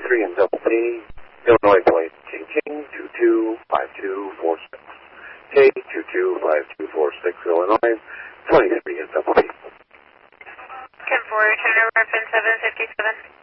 23 and Double T, Illinois Plate, King 225246. K225246, Illinois, 23 and Double T. 10-4, return over, pin 757.